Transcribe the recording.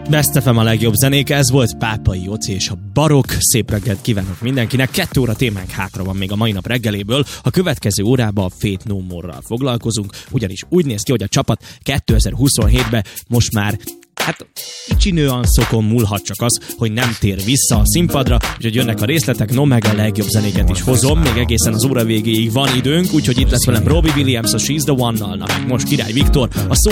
Best FM a legjobb zenék, ez volt Pápai Jóci és a Barokk. Szép reggelt kívánok mindenkinek. 2 óra témánk hátra van még a mai nap reggeléből. A következő órában a Faith No More-ral foglalkozunk, ugyanis úgy néz ki, hogy a csapat 2027-ben most már kicsi nüanszokon múlhat csak az, hogy nem tér vissza a színpadra, úgyhogy jönnek a részletek, meg a legjobb zenéket is hozom, még egészen az óra végéig van időnk, úgyhogy itt lesz velem Robbie Williams a She's the One-nal, most Király Viktor, a